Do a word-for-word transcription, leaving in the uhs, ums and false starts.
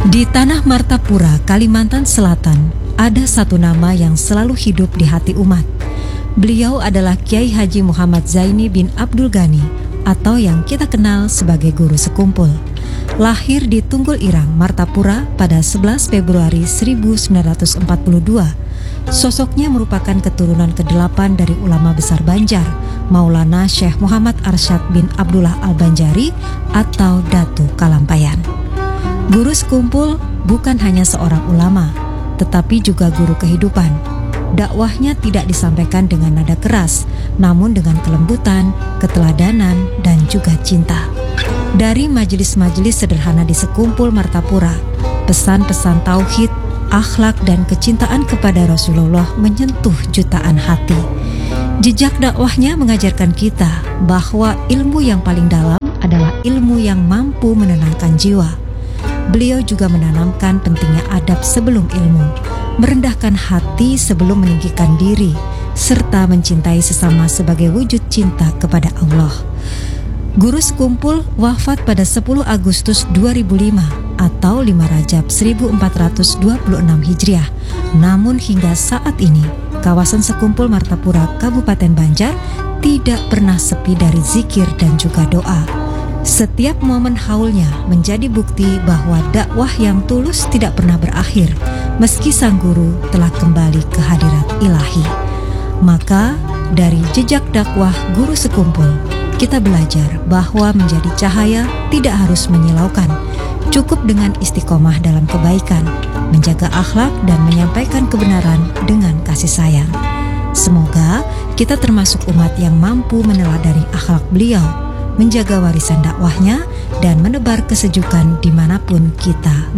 Di tanah Martapura, Kalimantan Selatan, ada satu nama yang selalu hidup di hati umat. Beliau adalah Kiai Haji Muhammad Zaini bin Abdul Ghani, atau yang kita kenal sebagai Guru Sekumpul. Lahir di Tunggul Irang, Martapura pada sebelas Februari seribu sembilan ratus empat puluh dua. Sosoknya merupakan keturunan kedelapan dari ulama besar Banjar, Maulana Syekh Muhammad Arsyad bin Abdullah Al-Banjari atau Datu Kalampayan. Guru Sekumpul bukan hanya seorang ulama, tetapi juga guru kehidupan. Dakwahnya tidak disampaikan dengan nada keras, namun dengan kelembutan, keteladanan, dan juga cinta. Dari majelis-majelis sederhana di Sekumpul Martapura, pesan-pesan tauhid, akhlak, dan kecintaan kepada Rasulullah menyentuh jutaan hati. Jejak dakwahnya mengajarkan kita bahwa ilmu yang paling dalam adalah ilmu yang mampu menenangkan jiwa. Beliau juga menanamkan pentingnya adab sebelum ilmu, merendahkan hati sebelum meninggikan diri, serta mencintai sesama sebagai wujud cinta kepada Allah. Guru Sekumpul wafat pada sepuluh Agustus dua ribu lima atau lima Rajab seribu empat ratus dua puluh enam Hijriah. Namun hingga saat ini, kawasan Sekumpul Martapura, Kabupaten Banjar tidak pernah sepi dari zikir dan juga doa. Setiap momen haulnya menjadi bukti bahwa dakwah yang tulus tidak pernah berakhir meski sang guru telah kembali ke hadirat ilahi. Maka dari jejak dakwah Guru Sekumpul, kita belajar bahwa menjadi cahaya tidak harus menyilaukan. Cukup dengan istiqomah dalam kebaikan, menjaga akhlak dan menyampaikan kebenaran dengan kasih sayang. Semoga kita termasuk umat yang mampu meneladani akhlak beliau, menjaga warisan dakwahnya, dan menebar kesejukan dimanapun kita